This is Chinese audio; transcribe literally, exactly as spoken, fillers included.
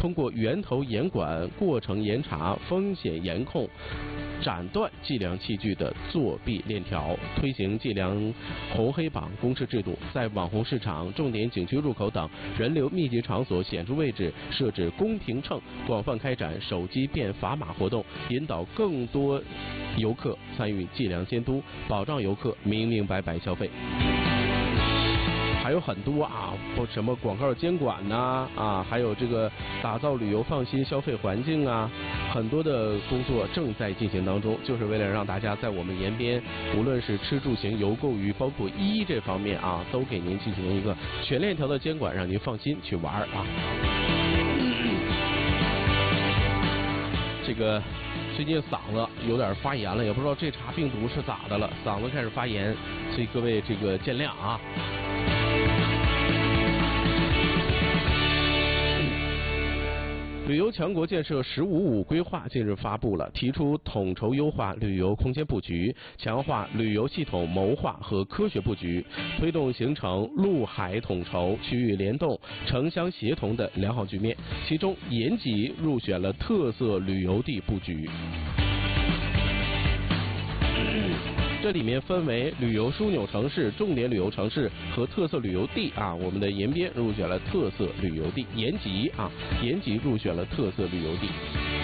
通过源头严管、过程严查、风险严控，斩断计量器具的作弊链条，推行计量红黑榜公示制度，在网红市场、重点景区入口等人流密集场所显著位置设置公平秤，广泛开展手机变砝码活动，引导更多游客参与计量监督，保障游客明明白白消费。还有很多啊，不什么广告监管呐 啊, 啊，还有这个打造旅游放心消费环境啊，很多的工作正在进行当中，就是为了让大家在我们延边，无论是吃住行游购娱，包括医这方面啊，都给您进行一个全链条的监管，让您放心去玩啊。这个最近嗓子有点发炎了，也不知道这茬病毒是咋的了，嗓子开始发炎，所以各位这个见谅啊。旅游强国建设“十五五”规划近日发布了，提出统筹优化旅游空间布局，强化旅游系统谋划和科学布局，推动形成陆海统筹、区域联动、城乡协同的良好局面。其中，延吉入选了特色旅游地布局。这里面分为旅游枢纽城市、重点旅游城市和特色旅游地啊。我们的延边入选了特色旅游地，延吉啊，延吉入选了特色旅游地。